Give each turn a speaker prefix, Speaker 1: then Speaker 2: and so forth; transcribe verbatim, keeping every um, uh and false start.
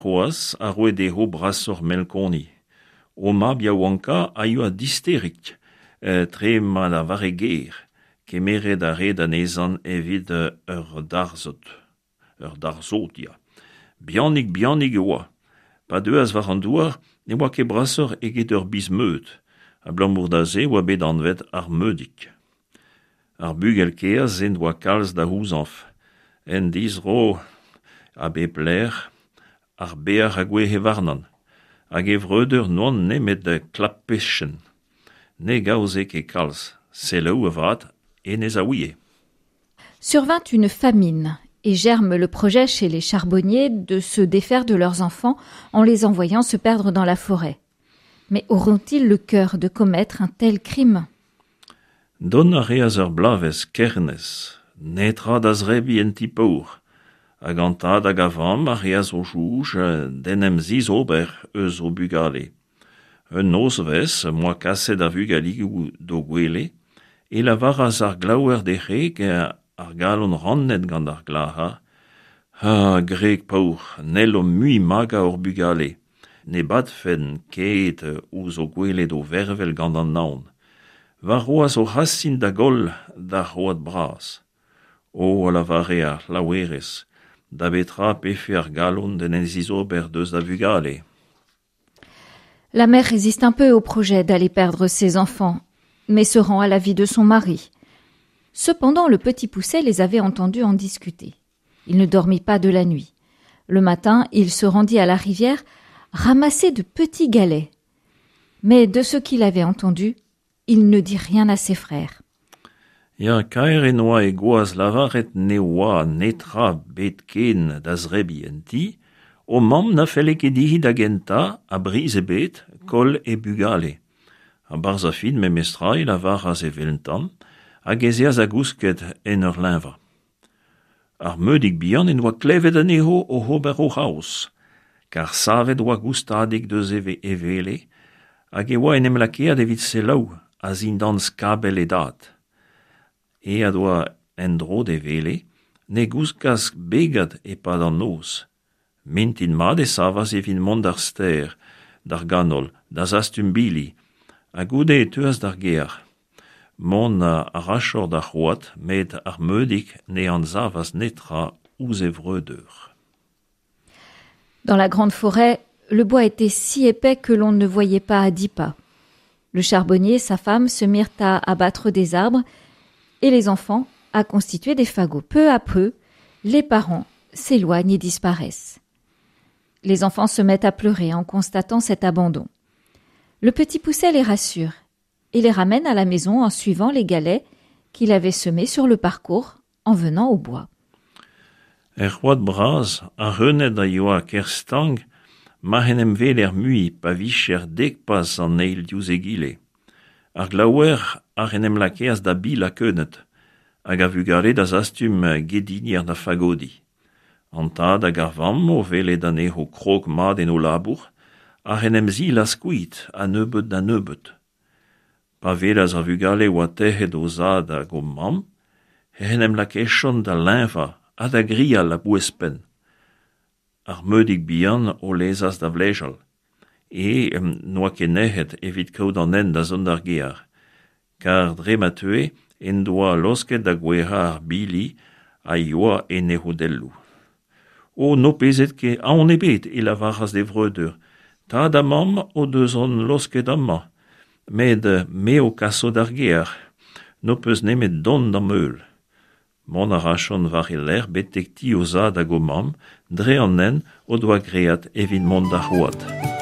Speaker 1: Roas a roe deho brasor melkoni. Oma biawanka a eu a disterik, euh, tre mal a vareger, kemere da red an ezan evit euh, ur darzot, ur darzot, ya. Bianik bianik oa. Pa deus var an douar, ne oa ke brasor eget ur bismeut, a blamour da ze oa bet an vet ar meudik. Ar bugel kea zen oa kalz da houzanf, en dizro a be pler, ar bear a gwe hevarnan, hag e vreuder noan nemet de klappechen. Ne gaoze ke kalz, se leu vat e nez a ouie.
Speaker 2: Survint une famine et germe le projet chez les charbonniers de se défaire de leurs enfants en les envoyant se perdre dans la forêt. Mais auront-ils le cœur de commettre un tel crime?
Speaker 1: Don a reaz ur blavez kernes, netra d'az rebi en tipour, hag antad hag avam a reaz o jouj denem ziz ober eus o bugale. Un noz vez, moa kaset a vugalig ou do gwele, e la varaz ar glaouer de reg ar galon rannet gant ar glaha. Ha, greg paour, nel o mui maga ur bugale, ne bat fen ket ouz o gwele do vervel gant an naon. Va roaz o hassin da gol da road bras. O a la vare ar laouerez, da betra pefe ar galon den en zizober deus da vugale.
Speaker 2: La mère résiste un peu au projet d'aller perdre ses enfants, mais se rend à l'avis de son mari. Cependant, le petit Pousset les avait entendus en discuter. Il ne dormit pas de la nuit. Le matin, il se rendit à la rivière, ramasser de petits galets. Mais de ce qu'il avait entendu, il ne dit rien à ses frères.
Speaker 1: Ya kaer e noa e goaz lavaret ne oa netra bet ken d'az rebi en ti, o mam na felle ket dihi da genta a briz e bet, kol e bugale. A barz a fin me mestra e lavar az e veltam, hag ezeaz a gousket en ur linva. Ar meudik bihan en oa klevet an eho o hober o haus, kar savet oa goustadik deus eve evele, hag e oa en em lakead evit selau, a zindan skabel e dat. E a doa en dro de vele, ne gouskas begad e pad an noz. Mintin mad e savas evin mont ar ster, d'ar ganol, da zastum bili, a goude e teuas d'ar ger. Mon a rachor da c'hoat, met ar meudik ne an savas netra ouz e vreudeur.
Speaker 2: Dans la grande forêt, le bois était si épais que l'on ne voyait pas à dix pas. Le charbonnier et sa femme se mirent à abattre des arbres et les enfants à constituer des fagots. Peu à peu, les parents s'éloignent et disparaissent. Les enfants se mettent à pleurer en constatant cet abandon. Le petit Pousset les rassure et les ramène à la maison en suivant les galets qu'il avait semés sur le parcours en venant au bois.
Speaker 1: Er c'hoad braz, a renet a yoa kerstang, ma henem vel er mui pa vicher dek pas an eil diouz egile. Ar glaouer ar henem lakeaz da bil a keunet, hag a vugale da zastum gedinier da fagodi. Antad hag ar vamm o vele da neho krog mad en o labour, ar henem zil a skouit a nebeut da nebeut. Pa velaz a vugale oa tehet o zad hag o mam, henem lakechon da linva a da grial a bouespen. Ar meudik bihan o lezas da vlejal, e um, noa ket nehet evit kaout an en da zon d'ar gear, kar dre matue en doa losket da gwera ar bili a yoa en e hodellou. O no pezet ke aon ebet e lavaras de vreudeur, ta da mam o deus an losket amma, med me o kaso d'ar gear, no peus nemet don da meul. Mon a rachon var e ler betek ti o zad hag o mam, dre an en o doa great evit mont da c'hoad.